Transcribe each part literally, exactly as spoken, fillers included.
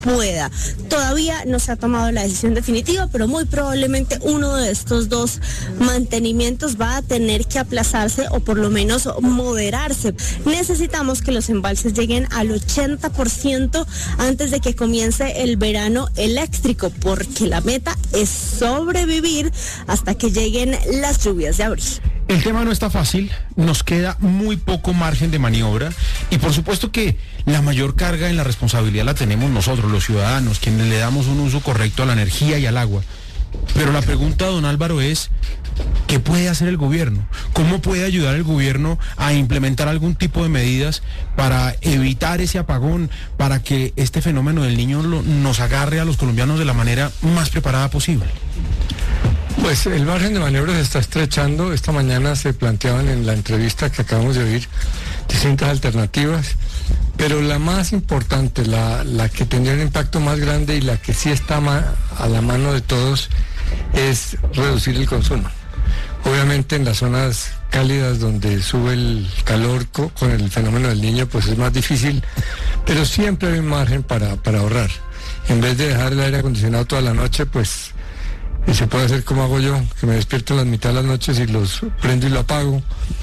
pueda. Todavía no se ha tomado la decisión definitiva, pero muy probablemente uno de estos dos mantenimientos va a tener que aplazarse o por lo menos moderarse. Necesitamos que los embalses lleguen al ochenta por ciento antes de que comience el verano eléctrico, porque la meta es sobrevivir hasta que lleguen las lluvias de abril. El tema no está fácil, nos queda muy poco margen de maniobra y por supuesto que la mayor carga en la responsabilidad la tenemos nosotros, los ciudadanos, quienes le damos un uso correcto a la energía y al agua. Pero la pregunta, don Álvaro, es ¿qué puede hacer el gobierno? ¿Cómo puede ayudar el gobierno a implementar algún tipo de medidas para evitar ese apagón, para que este fenómeno del Niño lo, nos agarre a los colombianos de la manera más preparada posible? Pues el margen de maniobra se está estrechando. Esta mañana se planteaban en la entrevista que acabamos de oír distintas alternativas, pero la más importante, la, la que tendría un impacto más grande y la que sí está ma- a la mano de todos es reducir el consumo. Obviamente en las zonas cálidas donde sube el calor co- con el fenómeno del Niño, pues es más difícil, pero siempre hay un margen para, para ahorrar. En vez de dejar el aire acondicionado toda la noche, pues y se puede hacer como hago yo, que me despierto en las mitad de las noches y los prendo y lo apago.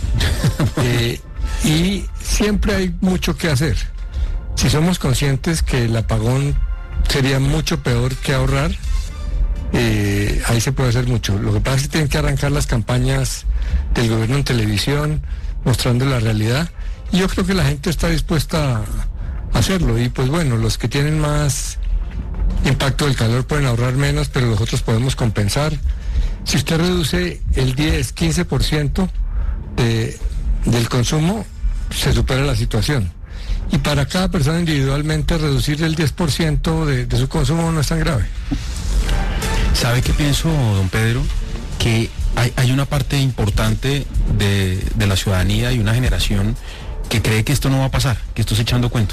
eh, y siempre hay mucho que hacer. Si somos conscientes que el apagón sería mucho peor que ahorrar, eh, ahí se puede hacer mucho. Lo que pasa es que tienen que arrancar las campañas del gobierno en televisión, mostrando la realidad, y yo creo que la gente está dispuesta a hacerlo. Y pues bueno, los que tienen más impacto del calor pueden ahorrar menos, pero los otros podemos compensar. Si usted reduce el diez, quince por ciento de, del consumo, se supera la situación. Y para cada persona individualmente reducir el diez por ciento de, de su consumo no es tan grave. ¿Sabe qué pienso, don Pedro? Que hay, hay una parte importante de, de la ciudadanía y una generación que cree que esto no va a pasar, que esto es echando cuento,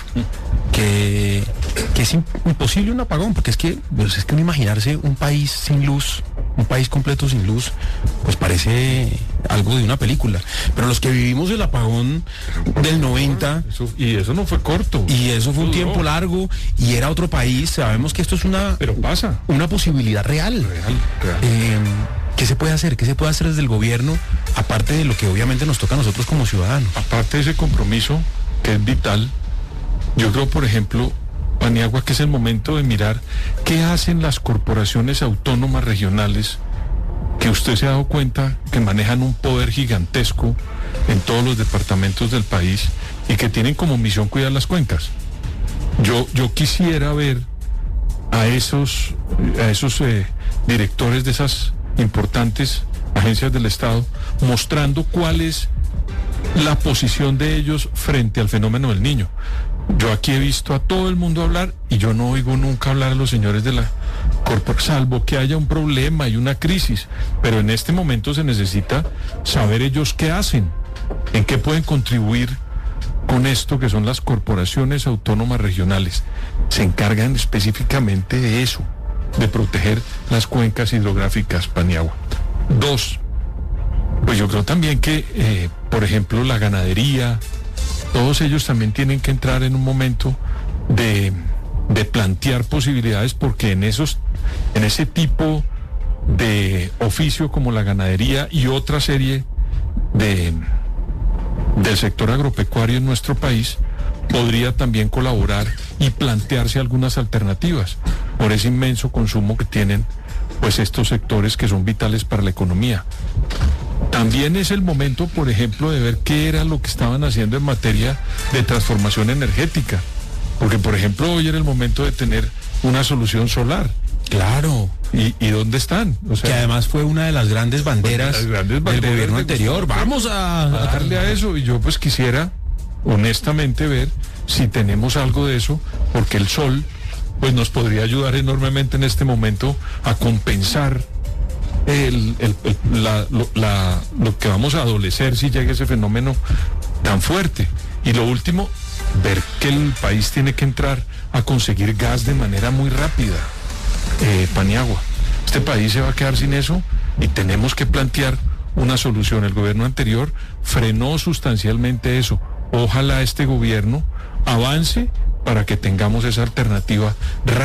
que, que es imposible un apagón, porque es que, pues es que uno imaginarse un país sin luz, un país completo sin luz, pues parece algo de una película. Pero los que vivimos el apagón del noventa... Eso, y eso no fue corto. Y eso fue un Eso tiempo duró. largo, y era otro país, sabemos que esto es una... Pero pasa. Una posibilidad real. Real, real. Eh, ¿Qué se puede hacer? ¿Qué se puede hacer desde el gobierno, aparte de lo que obviamente nos toca a nosotros como ciudadanos? Aparte de ese compromiso, que es vital, yo creo, por ejemplo, Paniagua, que es el momento de mirar qué hacen las corporaciones autónomas regionales, que usted se ha dado cuenta que manejan un poder gigantesco en todos los departamentos del país y que tienen como misión cuidar las cuencas. Yo, yo quisiera ver a esos, a esos eh, directores de esas importantes agencias del Estado mostrando cuál es la posición de ellos frente al fenómeno del Niño. Yo aquí he visto a todo el mundo hablar y yo no oigo nunca hablar a los señores de la corporación, salvo que haya un problema y una crisis, pero en este momento se necesita saber ellos qué hacen, en qué pueden contribuir con esto que son las corporaciones autónomas regionales. Se encargan específicamente de eso, de proteger las cuencas hidrográficas, Paniagua. Dos, pues yo creo también que, eh, por ejemplo, la ganadería, todos ellos también tienen que entrar en un momento de, de plantear posibilidades, porque en esos, en ese tipo de oficio como la ganadería y otra serie de del sector agropecuario en nuestro país, podría también colaborar y plantearse algunas alternativas por ese inmenso consumo que tienen pues estos sectores que son vitales para la economía. También es el momento, por ejemplo, de ver qué era lo que estaban haciendo en materia de transformación energética, porque por ejemplo hoy era el momento de tener una solución solar. Claro. ¿Y, y dónde están? O sea, que además fue una de las grandes banderas, las grandes banderas del gobierno de anterior. Gustavo, Vamos a, a darle a eso. Y yo pues quisiera honestamente ver si tenemos algo de eso, porque el sol pues nos podría ayudar enormemente en este momento a compensar el, el, el, la, lo, la, lo que vamos a adolecer si llega ese fenómeno tan fuerte. Y lo último, ver que el país tiene que entrar a conseguir gas de manera muy rápida. Eh, Paniagua, este país se va a quedar sin eso y tenemos que plantear una solución. El gobierno anterior frenó sustancialmente eso. Ojalá este gobierno avance para que tengamos esa alternativa